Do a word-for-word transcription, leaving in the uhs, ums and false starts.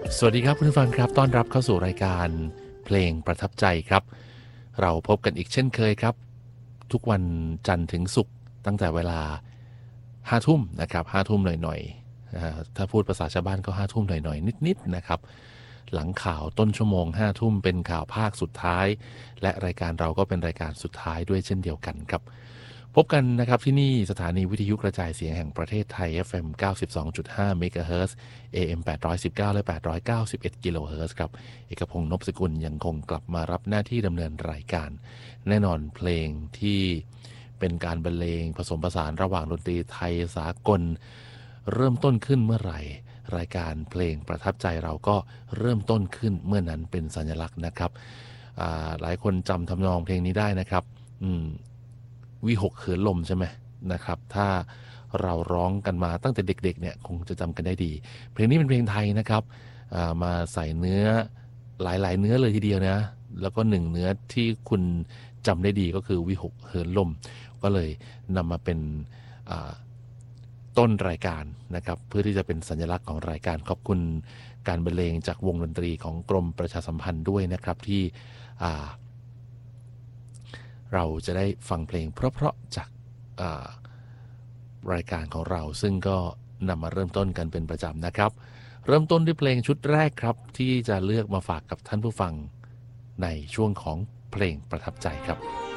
สวัสดีครับคุณผู้ฟังครับต้อนรับเข้าสู่รายการเพลงประทับใจครับเราพบกันอีกเช่นเคยครับทุกวันจันทร์ถึงศุกร์ตั้งแต่เวลาห้าทุ่มนะครับห้าทุ่มหน่อยๆอ่าถ้าพูดภาษาชาวบ้านก็ห้าทุ่มหน่อยๆนิดๆนะครับหลังข่าวต้นชั่วโมงห้าทุ่มเป็นข่าวภาคสุดท้ายและรายการเราก็เป็นรายการสุดท้ายด้วยเช่นเดียวกันครับพบกันนะครับที่นี่สถานีวิทยุกระจายเสียงแห่งประเทศไทย เอฟ เอ็ม เก้าสิบสองจุดห้า เมกะเฮิรตซ์ เอ เอ็ม แปดร้อยสิบเก้า และ แปดร้อยเก้าสิบเอ็ด กิโลเฮิรตซ์ครับเอกพงษ์ นพสกุลยังคงกลับมารับหน้าที่ดำเนินรายการแน่นอนเพลงที่เป็นการบรรเลงผสมผสานระหว่างดนตรีไทยสากลเริ่มต้นขึ้นเมื่อไหร่รายการเพลงประทับใจเราก็เริ่มต้นขึ้นเมื่อนั้นเป็นสัญลักษณ์นะครับหลายคนจำทำนองเพลงนี้ได้นะครับอืมวิหกเขินลมใช่ไหมนะครับถ้าเราร้องกันมาตั้งแต่เด็กๆเนี่ยคงจะจำกันได้ดีเพลงนี้เป็นเพลงไทยนะครับมาใส่เนื้อหลายๆเนื้อเลยทีเดียวนะแล้วก็หนึ่งเนื้อที่คุณจำได้ดีก็คือวิหกเหินลมก็เลยนำมาเป็นต้นรายการนะครับเพื่อที่จะเป็นสัญลักษณ์ของรายการขอบคุณการบรรเลงจากวงดนตรีของกรมประชาสัมพันธ์ด้วยนะครับที่เราจะได้ฟังเพลงเพราะๆจากรายการของเราซึ่งก็นำมาเริ่มต้นกันเป็นประจำนะครับเริ่มต้นด้วยเพลงชุดแรกครับที่จะเลือกมาฝากกับท่านผู้ฟังในช่วงของเพลงประทับใจครับ